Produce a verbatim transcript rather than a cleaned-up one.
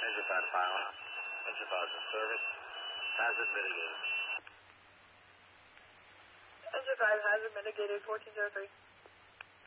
Engine five to pylon. Engine five in service. Hazard mitigated. Engine five hazard mitigated, fourteen zero three.